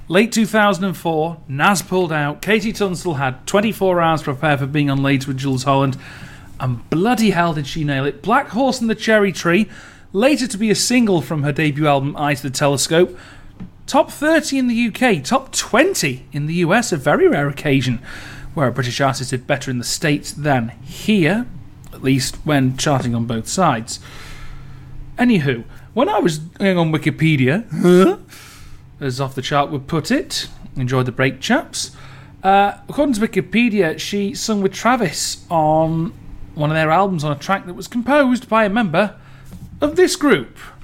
Late 2004, Naz pulled out. Katie Tunstall had 24 hours to prepare for being on Later with Jules Holland. And bloody hell did she nail it. Black Horse and the Cherry Tree, later to be a single from her debut album Eye to the Telescope. Top 30 in the UK, top 20 in the US, a very rare occasion where a British artist did better in the States than here, at least when charting on both sides. Anywho, when I was going on Wikipedia, as Off the Chart would put it, enjoyed the break, chaps. According to Wikipedia, she sung with Travis on one of their albums on a track that was composed by a member of this group.